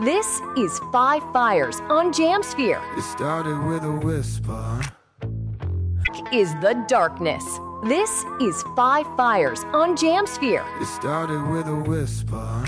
This is Five Fires on Jamsphere. It started with a whisper. Is the darkness. This is Five Fires on Jamsphere. It started with a whisper.